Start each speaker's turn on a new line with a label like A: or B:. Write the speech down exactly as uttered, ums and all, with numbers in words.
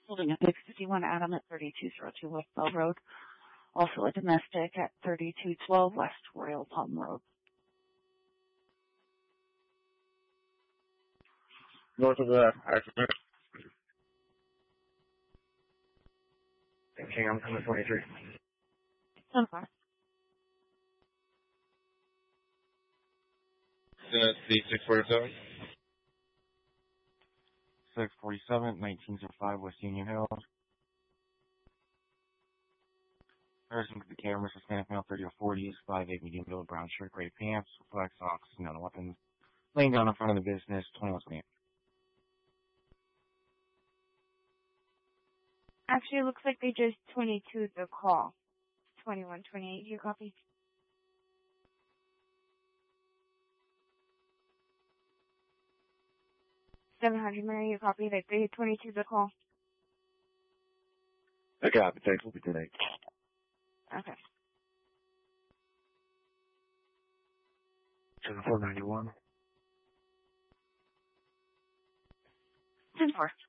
A: holding a six fifty-one Adam at thirty-two oh two West Bell Road. Also a domestic at thirty-two twelve West Royal Palm Road.
B: North of the accident. Okay, I'm coming twenty-three.
A: ten four.
B: That's the six forty-seven.
C: six forty-seven, nineteen oh five West Union Hills. Person with the cameras, Hispanic male, thirty or forty, five eight medium build, brown shirt, gray pants, black socks, no weapons. Laying down in front of the business, twenty-one twenty-eight.
D: Actually, it looks like they just twenty-two'd the call. twenty-one twenty-eight, do you copy? seven hundred, Mary, you copy that they twenty-two'd the call?
B: I copy, thanks, we'll be today.
D: Okay.
B: seven four ninety-one.
A: ten four.